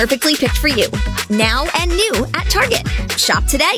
Perfectly picked for you. Now and new at Target. Shop today.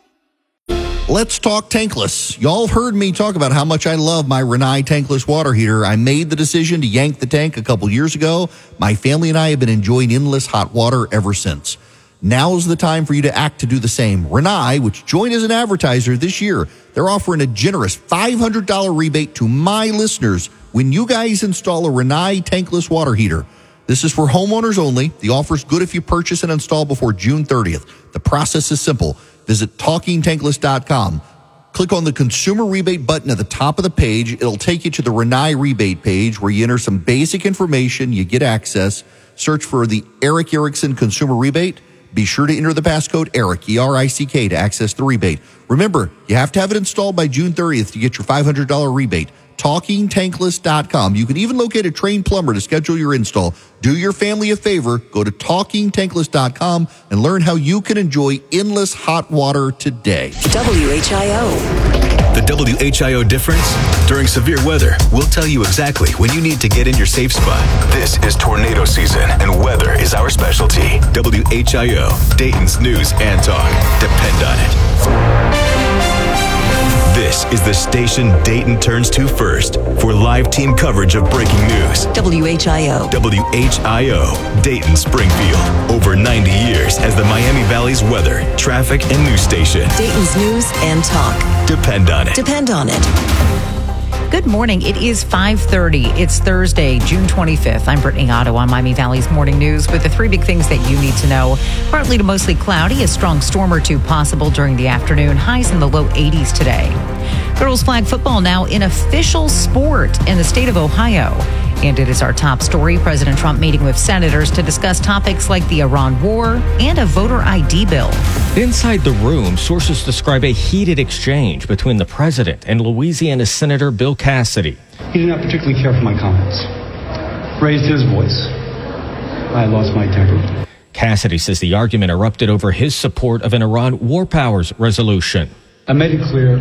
Let's talk tankless. Y'all heard me talk about how much I love my Rinnai tankless water heater. I made the decision to yank the tank a couple years ago. My family and I have been enjoying endless hot water ever since. Now's the time for you to act to do the same. Rinnai, which joined as an advertiser this year, they're offering a generous $500 rebate to my listeners when you guys install a Rinnai tankless water heater. This is for homeowners only. The offer's good if you purchase and install before June 30th. The process is simple. Visit TalkingTankless.com. Click on the consumer rebate button at the top of the page. It'll take you to the Rinnai rebate page where you enter some basic information. You get access. Search for the Eric Erickson consumer rebate. Be sure to enter the passcode ERICK, E-R-I-C-K, to access the rebate. Remember, you have to have it installed by June 30th to get your $500 rebate. TalkingTankless.com. You can even locate a trained plumber to schedule your install. Do your family a favor. Go to TalkingTankless.com and learn how you can enjoy endless hot water today. WHIO. The WHIO difference? During severe weather, we'll tell you exactly when you need to get in your safe spot. This is tornado season, and weather is our specialty. WHIO, Dayton's news and talk. Depend on it. This is the station Dayton turns to first for live team coverage of breaking news. WHIO. WHIO, Dayton Springfield. Over 90 years as the Miami Valley's weather, traffic, and news station. Dayton's news and talk. Depend on it. Depend on it. Good morning. It is 5:30. It's Thursday, June 25th. I'm Brittany Otto on Miami Valley's Morning News with the three big things that you need to know. Partly to mostly cloudy, a strong storm or two possible during the afternoon. Highs in the low 80s today. Girls flag football now an official sport in the state of Ohio. And it is our top story. President Trump meeting with senators to discuss topics like the Iran war and a voter ID bill. Inside the room, sources describe a heated exchange between the president and Louisiana Senator Bill Cassidy. He did not particularly care for my comments. Raised his voice. I lost my temper. Cassidy says the argument erupted over his support of an Iran war powers resolution. I made it clear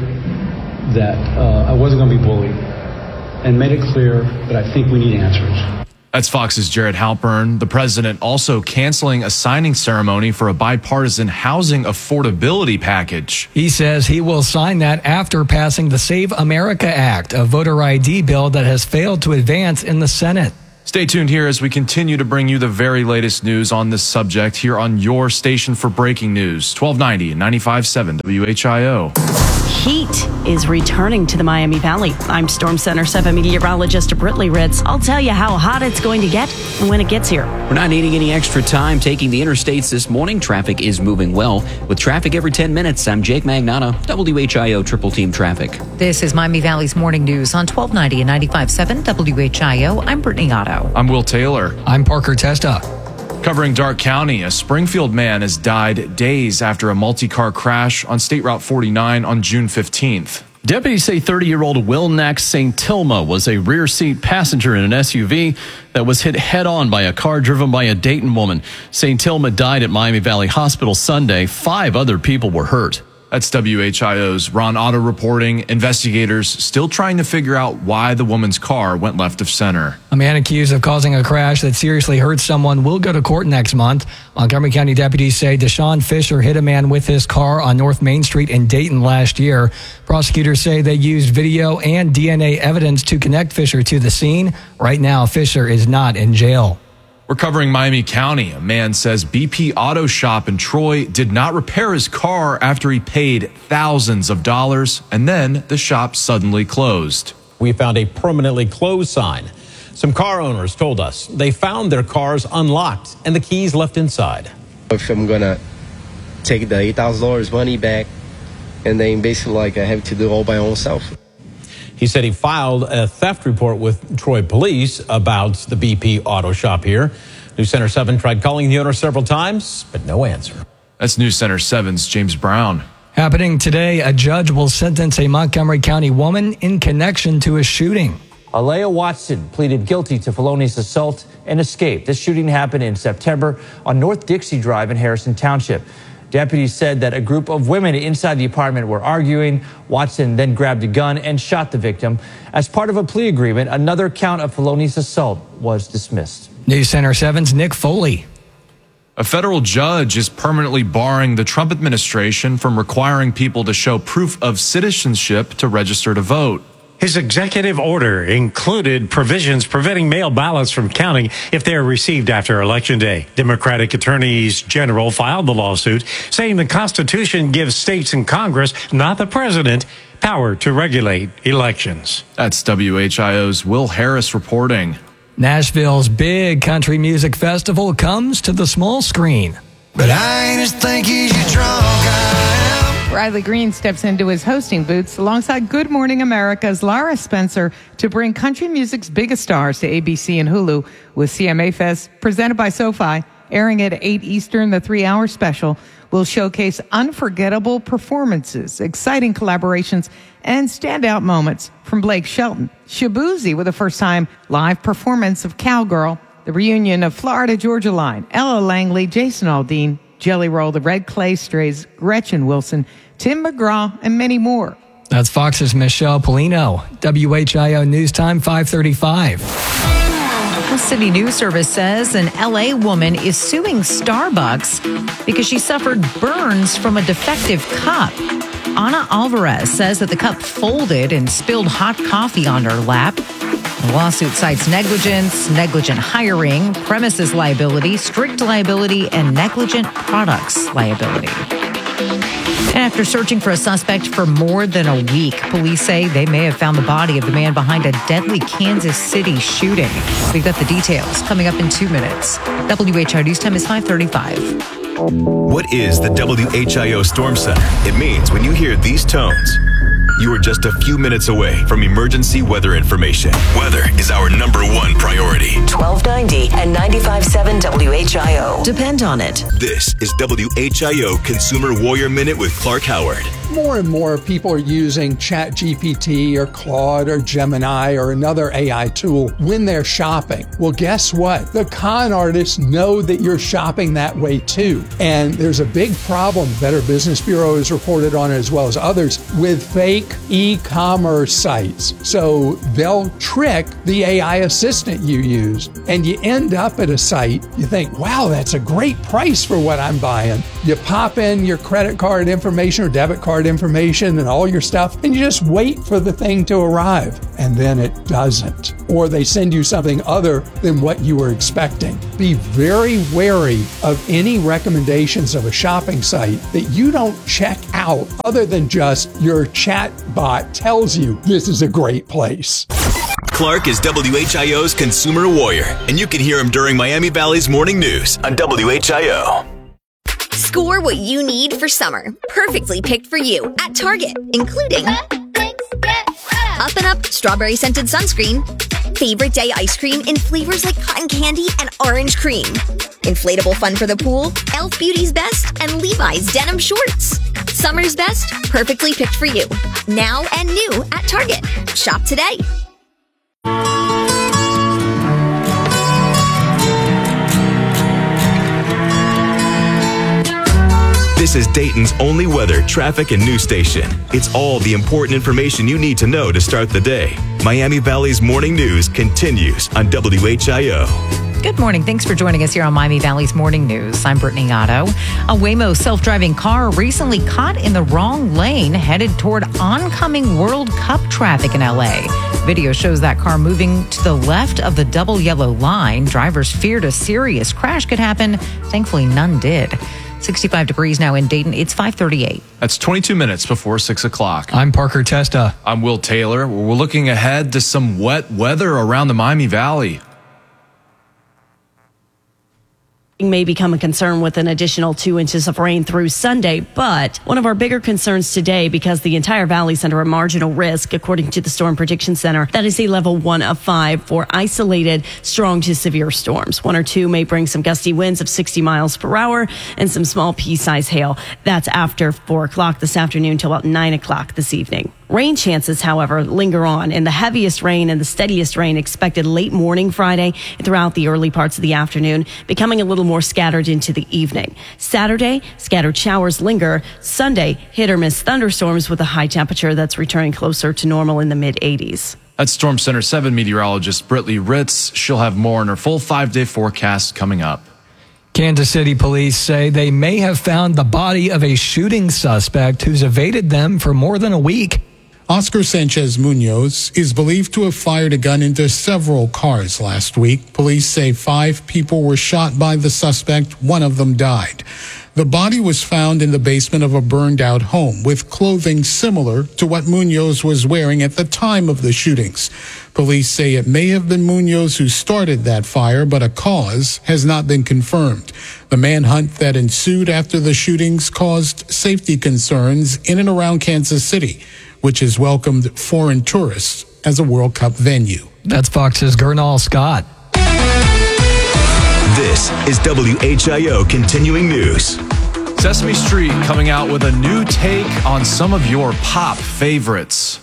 that I wasn't going to be bullied, and made it clear that I think we need answers. That's Fox's Jared Halpern. The president also canceling a signing ceremony for a bipartisan housing affordability package. He says he will sign that after passing the Save America Act, a voter ID bill that has failed to advance in the Senate. Stay tuned here as we continue to bring you the very latest news on this subject here on your station for breaking news, 1290 and 95.7 WHIO. Heat is returning to the Miami Valley. I'm Storm Center 7 meteorologist Brittany Ritz. I'll tell you how hot it's going to get and when it gets here. We're not needing any extra time taking the interstates this morning. Traffic is moving well. With traffic every 10 minutes, I'm Jake Magnata, WHIO Triple Team Traffic. This is Miami Valley's Morning News on 1290 and 95.7 WHIO. I'm Brittany Otto. I'm Will Taylor. I'm Parker Testa. Covering Darke County, a Springfield man has died days after a multi-car crash on State Route 49 on June 15th. Deputies say 30-year-old Will Nax St. Tilma was a rear seat passenger in an SUV that was hit head-on by a car driven by a Dayton woman. St. Tilma died at Miami Valley Hospital Sunday. 5 other people were hurt. That's WHIO's Ron Otto reporting. Investigators still trying to figure out why the woman's car went left of center. A man accused of causing a crash that seriously hurt someone will go to court next month. Montgomery County deputies say Deshaun Fisher hit a man with his car on North Main Street in Dayton last year. Prosecutors say they used video and DNA evidence to connect Fisher to the scene. Right now, Fisher is not in jail. We're covering Miami County. A man says BP Auto Shop in Troy did not repair his car after he paid thousands of dollars, and then the shop suddenly closed. We found a permanently closed sign. Some car owners told us they found their cars unlocked and the keys left inside. If I'm going to take the $8,000 money back, and then basically I have to do it all by myself. He said he filed a theft report with Troy police about the BP Auto Shop here. News Center 7 tried calling the owner several times, but no answer. That's News Center 7's James Brown. Happening today, a judge will sentence a Montgomery County woman in connection to a shooting. Alea Watson pleaded guilty to felonious assault and escape. This shooting happened in September on North Dixie Drive in Harrison Township. Deputies said that a group of women inside the apartment were arguing. Watson then grabbed a gun and shot the victim. As part of a plea agreement, another count of felonious assault was dismissed. News Center 7's Nick Foley. A federal judge is permanently barring the Trump administration from requiring people to show proof of citizenship to register to vote. His executive order included provisions preventing mail ballots from counting if they are received after Election Day. Democratic attorneys general filed the lawsuit, saying the Constitution gives states and Congress, not the president, power to regulate elections. That's WHIO's Will Harris reporting. Nashville's big country music festival comes to the small screen. But I ain't as thinky as you drunk I am. Riley Green steps into his hosting boots alongside Good Morning America's Lara Spencer to bring country music's biggest stars to ABC and Hulu with CMA Fest, presented by SoFi. Airing at 8 Eastern, the 3-hour special will showcase unforgettable performances, exciting collaborations, and standout moments from Blake Shelton, Shabuzi with a first-time live performance of Cowgirl, the reunion of Florida Georgia Line, Ella Langley, Jason Aldean, Jelly Roll, the Red Clay Strays, Gretchen Wilson, Tim McGraw, and many more. That's Fox's Michelle Polino. WHIO News Time 5:35. The City News Service says an LA woman is suing Starbucks because she suffered burns from a defective cup. Ana Alvarez says that the cup folded and spilled hot coffee on her lap. The lawsuit cites negligence, negligent hiring, premises liability, strict liability, and negligent products liability. And after searching for a suspect for more than a week, police say they may have found the body of the man behind a deadly Kansas City shooting. We've got the details coming up in 2 minutes. WHIO News Time is 5:35. What is the WHIO Storm Center? It means when you hear these tones, you are just a few minutes away from emergency weather information. Weather is our #1 priority. 1290 and 95.7 WHIO. Depend on it. This is WHIO Consumer Warrior Minute with Clark Howard. More and more people are using ChatGPT or Claude or Gemini or another AI tool when they're shopping. Well, guess what? The con artists know that you're shopping that way too. And there's a big problem, Better Business Bureau has reported on it as well as others, with fake e-commerce sites. So they'll trick the AI assistant you use, and you end up at a site, you think, wow, that's a great price for what I'm buying. You pop in your credit card information or debit card information and all your stuff, and you just wait for the thing to arrive, and then it doesn't. Or they send you something other than what you were expecting. Be very wary of any recommendations of a shopping site that you don't check out other than just your chat bot tells you this is a great place. Clark is WHIO's Consumer Warrior, and you can hear him during Miami Valley's Morning News on WHIO. Score what you need for summer, perfectly picked for you at Target, including Up and Up strawberry scented sunscreen, favorite day ice cream in flavors like cotton candy and orange cream, inflatable fun for the pool, Elf Beauty's Best, and Levi's denim shorts. Summer's best, perfectly picked for you. Now and new at Target. Shop today. This is Dayton's only weather, traffic, and news station. It's all the important information you need to know to start the day. Miami Valley's Morning News continues on WHIO. Good morning. Thanks for joining us here on Miami Valley's Morning News. I'm Brittany Otto. A Waymo self-driving car recently caught in the wrong lane headed toward oncoming World Cup traffic in LA. Video shows that car moving to the left of the double yellow line. Drivers feared a serious crash could happen. Thankfully, none did. 65 degrees now in Dayton. It's 5:38. That's 22 minutes before 6 o'clock. I'm Parker Testa. I'm Will Taylor. We're looking ahead to some wet weather around the Miami Valley. May become a concern with an additional 2 inches of rain through Sunday, but one of our bigger concerns today, because the entire valley's under a marginal risk, according to the Storm Prediction Center, that is a level 1 of 5 for isolated strong to severe storms. 1 or 2 may bring some gusty winds of 60 miles per hour and some small pea-size hail. That's after 4 o'clock this afternoon till about 9 o'clock this evening. Rain chances, however, linger on, and the heaviest rain and the steadiest rain expected late morning Friday and throughout the early parts of the afternoon, becoming a little more scattered into the evening. Saturday, scattered showers linger. Sunday, hit or miss thunderstorms with a high temperature that's returning closer to normal in the mid-80s. That's Storm Center 7 meteorologist Brittany Ritz. She'll have more on her full 5-day forecast coming up. Kansas City police say they may have found the body of a shooting suspect who's evaded them for more than a week. Oscar Sanchez Munoz is believed to have fired a gun into several cars last week. Police say 5 people were shot by the suspect. One of them died. The body was found in the basement of a burned-out home with clothing similar to what Munoz was wearing at the time of the shootings. Police say it may have been Munoz who started that fire, but a cause has not been confirmed. The manhunt that ensued after the shootings caused safety concerns in and around Kansas City, which has welcomed foreign tourists as a World Cup venue. That's Fox's Gernal Scott. This is WHIO Continuing News. Sesame Street coming out with a new take on some of your pop favorites.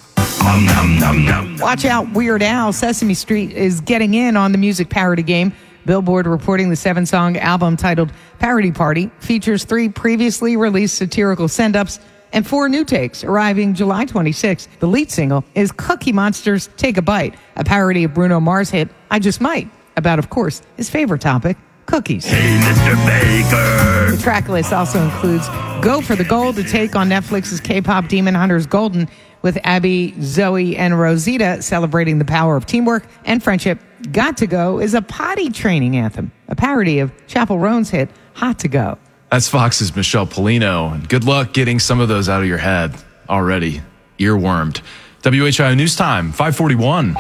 Watch out, Weird Al. Sesame Street is getting in on the music parody game. Billboard reporting the 7-song album titled Parody Party features 3 previously released satirical send-ups and 4 new takes arriving July 26th. The lead single is Cookie Monster's Take a Bite, a parody of Bruno Mars' hit I Just Might, about, of course, his favorite topic, cookies. Hey, Mr. Baker. The track list also includes Go for the Gold, a take on Netflix's K-pop Demon Hunters Golden, with Abby, Zoe, and Rosita celebrating the power of teamwork and friendship. Got to Go is a potty training anthem, a parody of Chappell Roan's hit Hot to Go. That's Fox's Michelle Polino. And good luck getting some of those out of your head already. Earwormed. WHIO News Time, 541.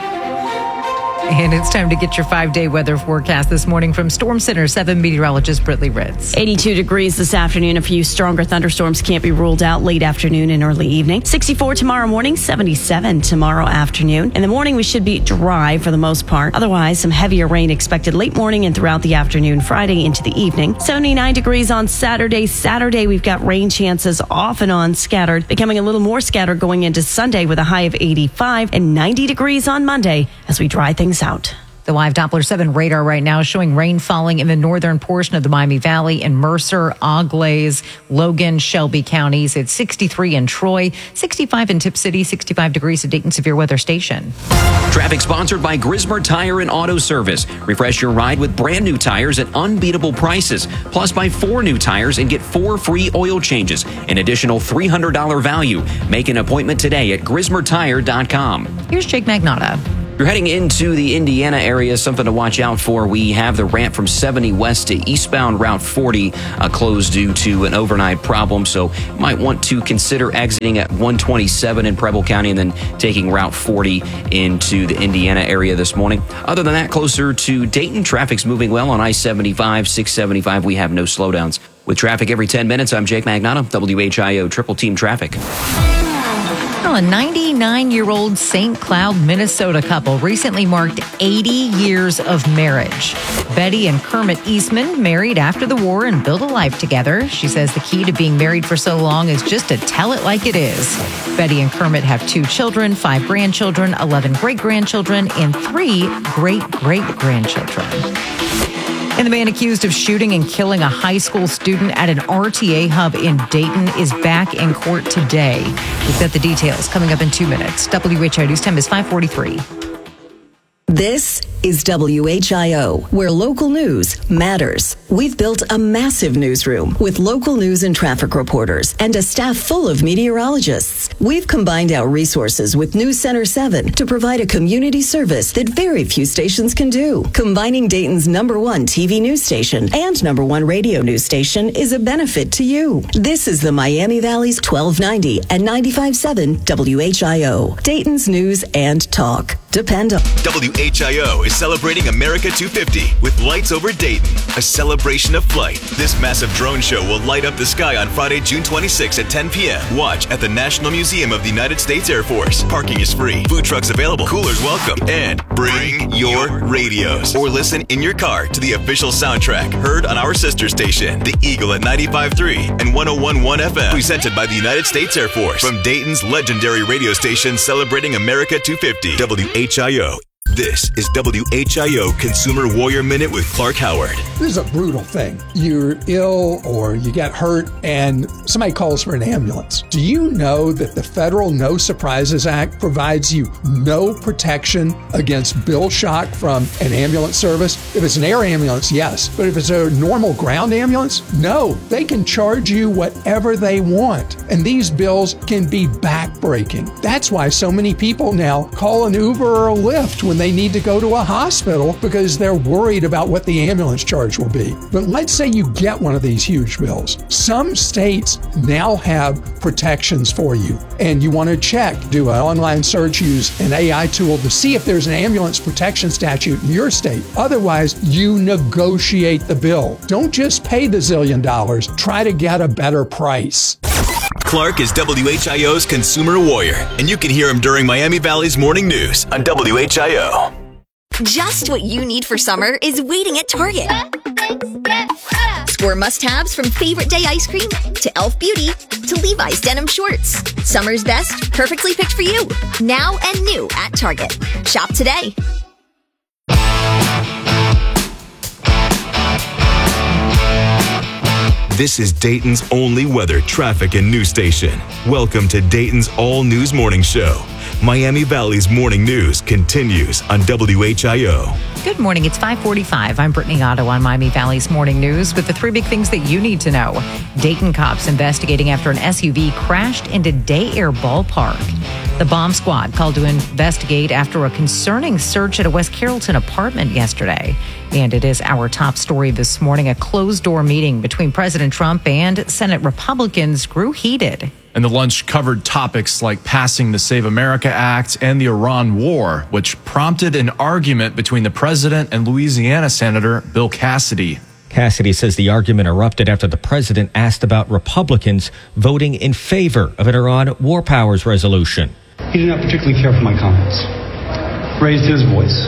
And it's time to get your 5-day weather forecast this morning from Storm Center 7 meteorologist Brittany Ritz. 82 degrees this afternoon. A few stronger thunderstorms can't be ruled out late afternoon and early evening. 64 tomorrow morning, 77 tomorrow afternoon. In the morning, we should be dry for the most part. Otherwise, some heavier rain expected late morning and throughout the afternoon, Friday into the evening. 79 degrees on Saturday. Saturday, we've got rain chances off and on scattered, becoming a little more scattered going into Sunday with a high of 85 and 90 degrees on Monday as we dry things out. The live Doppler 7 radar right now showing rain falling in the northern portion of the Miami Valley in Mercer, Auglaize, Logan, Shelby counties. It's 63 in Troy, 65 in Tip City, 65 degrees at Dayton Severe Weather Station. Traffic sponsored by Grismer Tire and Auto Service. Refresh your ride with brand new tires at unbeatable prices. Plus, buy 4 new tires and get 4 free oil changes. An additional $300 value. Make an appointment today at GrismerTire.com. Here's Jake Magnotta. You're heading into the Indiana area, something to watch out for. We have the ramp from 70 west to eastbound Route 40 closed due to an overnight problem. So you might want to consider exiting at 127 in Preble County and then taking Route 40 into the Indiana area this morning. Other than that, closer to Dayton, traffic's moving well on I-75, 675. We have no slowdowns. With traffic every 10 minutes, I'm Jake Magnotta, WHIO Triple Team Traffic. Well, a 99-year-old St. Cloud, Minnesota couple recently marked 80 years of marriage. Betty and Kermit Eastman married after the war and built a life together. She says the key to being married for so long is just to tell it like it is. Betty and Kermit have 2 children, 5 grandchildren, 11 great-grandchildren, and 3 great-great-grandchildren. And the man accused of shooting and killing a high school student at an RTA hub in Dayton is back in court today. We've got the details coming up in 2 minutes. WHIO News Time is 5:43. This is WHIO, where local news matters. We've built a massive newsroom with local news and traffic reporters and a staff full of meteorologists. We've combined our resources with News Center 7 to provide a community service that very few stations can do. Combining Dayton's #1 TV news station and #1 radio news station is a benefit to you. This is the Miami Valley's 1290 and 95.7 WHIO, Dayton's news and talk. Depend on WHIO is celebrating America 250 with Lights Over Dayton, a celebration of flight. This massive drone show will light up the sky on Friday, June 26 at 10 p.m. Watch at the National Museum of the United States Air Force. Parking is free, food trucks available, coolers welcome, and bring your radios or listen in your car to the official soundtrack heard on our sister station, The Eagle at 95.3 and 101.1 FM, presented by the United States Air Force from Dayton's legendary radio station celebrating America 250, WHIO. This is WHIO Consumer Warrior Minute with Clark Howard. This is a brutal thing. You're ill or you get hurt and somebody calls for an ambulance. Do you know that the federal No Surprises Act provides you no protection against bill shock from an ambulance service? If it's an air ambulance, yes. But if it's a normal ground ambulance, no. They can charge you whatever they want. And these bills can be backbreaking. That's why so many people now call an Uber or a Lyft when they need to go to a hospital because they're worried about what the ambulance charge will be. But let's say you get one of these huge bills. Some states now have protections for you, and you want to check, do an online search, use an AI tool to see if there's an ambulance protection statute in your state. Otherwise, you negotiate the bill. Don't just pay the $1 zillion. Try to get a better price. Clark is WHIO's Consumer Warrior, and you can hear him during Miami Valley's Morning News on WHIO. Just what you need for summer is waiting at Target. Score must-haves from Favorite Day ice cream to Elf Beauty to Levi's denim shorts. Summer's best, perfectly picked for you. Now and new at Target. Shop today. This is Dayton's only weather, traffic, and news station. Welcome to Dayton's All News Morning Show. Miami Valley's Morning News continues on WHIO. Good morning. It's 5:45. I'm Brittany Otto on Miami Valley's Morning News with the three big things that you need to know. Dayton cops investigating after an SUV crashed into Day Air Ballpark. The bomb squad called to investigate after a concerning search at a West Carrollton apartment yesterday. And it is our top story this morning. A closed-door meeting between President Trump and Senate Republicans grew heated. And the lunch covered topics like passing the Save America Act and the Iran war, which prompted an argument between the president and Louisiana Senator Bill Cassidy. Cassidy says the argument erupted after the president asked about Republicans voting in favor of an Iran war powers resolution. He did not particularly care for my comments. Raised his voice.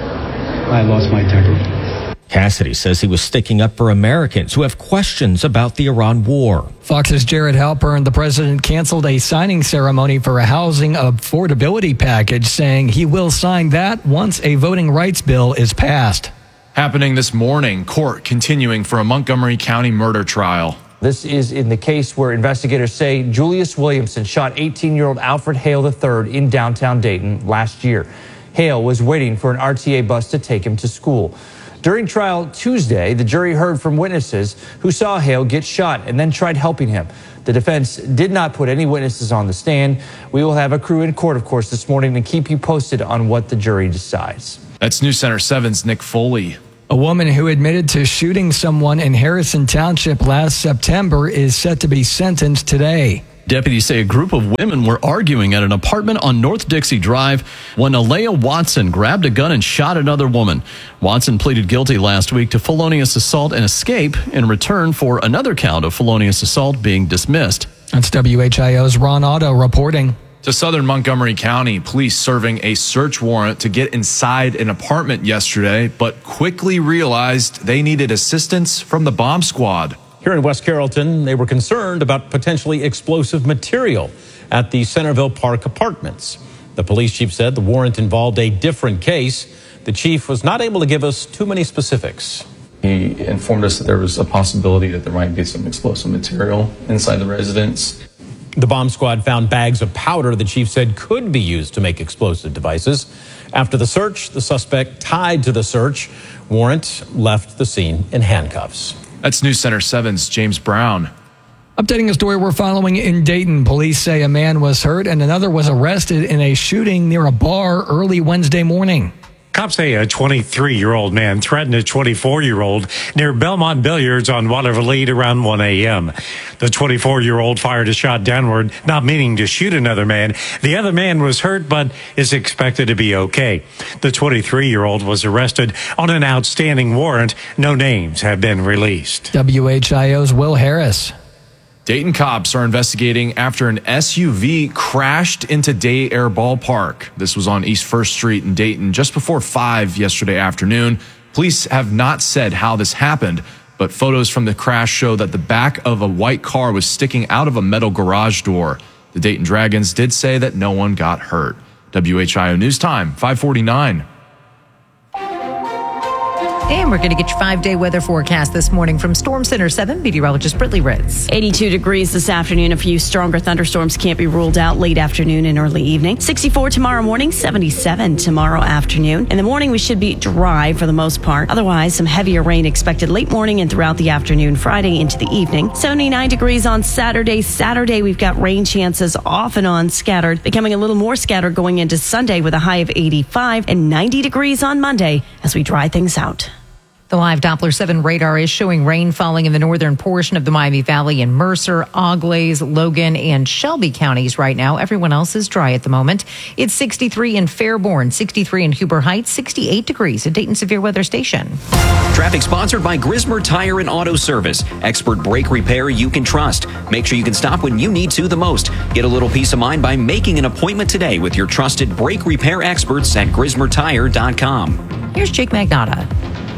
I lost my temper. Cassidy says he was sticking up for Americans who have questions about the Iran war. Fox's Jared Halpern, the president, canceled a signing ceremony for a housing affordability package, saying he will sign that once a voting rights bill is passed. Happening this morning, court continuing for a Montgomery County murder trial. This is in the case where investigators say Julius Williamson shot 18-year-old Alfred Hale III in downtown Dayton last year. Hale was waiting for an RTA bus to take him to school. During trial Tuesday, the jury heard from witnesses who saw Hale get shot and then tried helping him. The defense did not put any witnesses on the stand. We will have a crew in court, of course, this morning to keep you posted on what the jury decides. That's News Center 7's Nick Foley. A woman who admitted to shooting someone in Harrison Township last September is set to be sentenced today. Deputies say a group of women were arguing at an apartment on North Dixie Drive when Alea Watson grabbed a gun and shot another woman. Watson pleaded guilty last week to felonious assault and escape in return for another count of felonious assault being dismissed. That's WHIO's Ron Otto reporting. To southern Montgomery County, police serving a search warrant to get inside an apartment yesterday, but quickly realized they needed assistance from the bomb squad. Here in West Carrollton, they were concerned about potentially explosive material at the Centerville Park apartments. The police chief said the warrant involved a different case. The chief was not able to give us too many specifics. He informed us that there was a possibility that there might be some explosive material inside the residence. The bomb squad found bags of powder the chief said could be used to make explosive devices. After the search, the suspect tied to the search warrant left the scene in handcuffs. That's News Center 7's James Brown. Updating a story we're following in Dayton. Police say a man was hurt and another was arrested in a shooting near a bar early Wednesday morning. Cops say a 23-year-old man threatened a 24-year-old near Belmont Billiards on Water Lead around 1 a.m. The 24-year-old fired a shot downward, not meaning to shoot another man. The other man was hurt, but is expected to be okay. The 23-year-old was arrested on an outstanding warrant. No names have been released. WHIO's Will Harris. Dayton cops are investigating after an SUV crashed into Day Air Ballpark. This was on East 1st Street in Dayton just before 5 yesterday afternoon. Police have not said how this happened, but photos from the crash show that the back of a white car was sticking out of a metal garage door. The Dayton Dragons did say that no one got hurt. WHIO News Time, 5:49. And we're going to get your 5-day weather forecast this morning from Storm Center 7 meteorologist Brittany Ritz. 82 degrees this afternoon. A few stronger thunderstorms can't be ruled out late afternoon and early evening. 64 tomorrow morning, 77 tomorrow afternoon. In the morning, we should be dry for the most part. Otherwise, some heavier rain expected late morning and throughout the afternoon, Friday into the evening. 79 degrees on Saturday. Saturday, we've got rain chances off and on scattered, becoming a little more scattered going into Sunday with a high of 85 and 90 degrees on Monday as we dry things out. The live Doppler 7 radar is showing rain falling in the northern portion of the Miami Valley in Mercer, Auglaize, Logan, and Shelby counties right now. Everyone else is dry at the moment. It's 63 in Fairborn, 63 in Huber Heights, 68 degrees at Dayton Severe Weather Station. Traffic sponsored by Grismer Tire and Auto Service. Expert brake repair you can trust. Make sure you can stop when you need to the most. Get a little peace of mind by making an appointment today with your trusted brake repair experts at GrismerTire.com. Here's Jake Magnotta.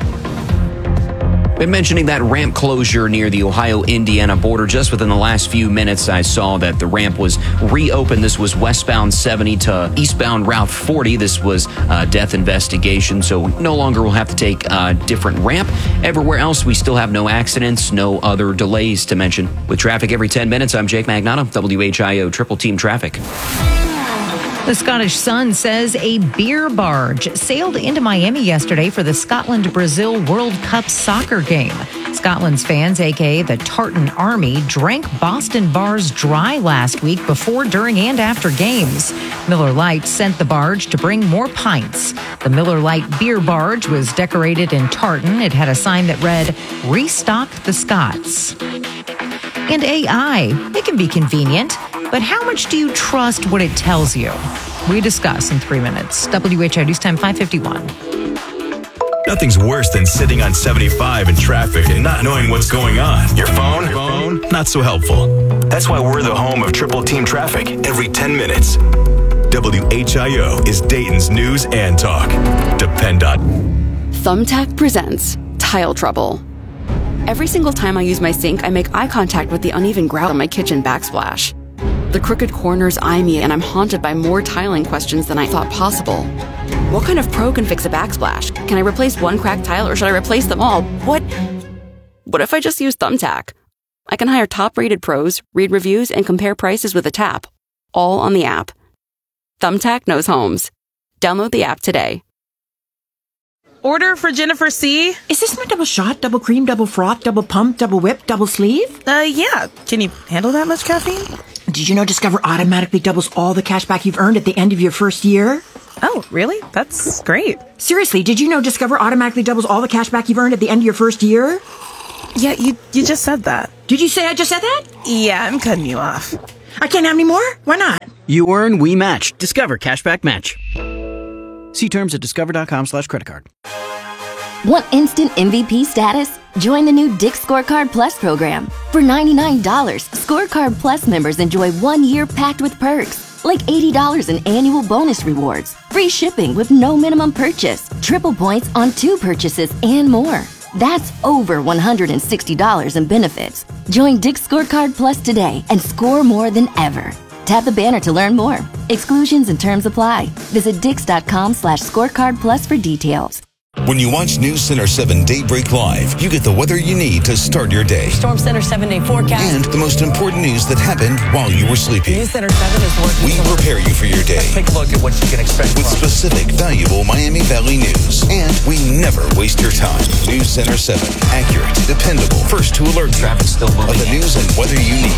Been mentioning that ramp closure near the Ohio-Indiana border. Just within the last few minutes, I saw that the ramp was reopened. This was westbound 70 to eastbound Route 40. This was a death investigation, so no longer will have to take a different ramp. Everywhere else, we still have no accidents, no other delays to mention. With traffic every 10 minutes, I'm Jake Magnotta, WHIO Triple Team Traffic. The Scottish Sun says a beer barge sailed into Miami yesterday for the Scotland-Brazil World Cup soccer game. Scotland's fans, a.k.a. the Tartan Army, drank Boston bars dry last week before, during, and after games. Miller Lite sent the barge to bring more pints. The Miller Lite beer barge was decorated in tartan. It had a sign that read, "Restock the Scots." And AI, it can be convenient, but how much do you trust what it tells you? We discuss in 3 minutes. WHIO News Time 5:51. Nothing's worse than sitting on 75 in traffic and not knowing what's going on. Your phone? Not so helpful. That's why we're the home of Triple Team Traffic every 10 minutes. WHIO is Dayton's news and talk. Depend on. Thumbtack presents Tile Trouble. Every single time I use my sink, I make eye contact with the uneven grout on my kitchen backsplash. The crooked corners eye me, and I'm haunted by more tiling questions than I thought possible. What kind of pro can fix a backsplash? Can I replace one cracked tile, or should I replace them all? What if I just use Thumbtack? I can hire top-rated pros, read reviews, and compare prices with a tap. All on the app. Thumbtack knows homes. Download the app today. Order for Jennifer C. Is this my double shot, double cream, double froth, double pump, double whip, double sleeve? Yeah. Can you handle that much caffeine? Did you know Discover automatically doubles all the cash back you've earned at the end of your first year? Oh, really? That's great. Seriously, did you know Discover automatically doubles all the cash back you've earned at the end of your first year? Yeah, you just said that. Did you say I just said that? Yeah, I'm cutting you off. I can't have any more? Why not? You earn, we match. Discover Cashback Match. See terms at discover.com/creditcard. Want instant MVP status? Join the new Dick's Scorecard Plus program. For $99, Scorecard Plus members enjoy 1 year packed with perks, like $80 in annual bonus rewards, free shipping with no minimum purchase, triple points on 2 purchases, and more. That's over $160 in benefits. Join Dick's Scorecard Plus today and score more than ever. Tap the banner to learn more. Exclusions and terms apply. Visit dix.com/scorecard plus for details. When you watch News Center 7 Daybreak Live, you get the weather you need to start your day. Storm Center 7-day forecast. And the most important news that happened while you were sleeping. News Center 7 is working. We prepare you for your day. Take a look at what you can expect with specific, valuable Miami Valley news. And we never waste your time. News Center 7. Accurate, dependable, first to alert you Traffic still moving of the news and weather you need.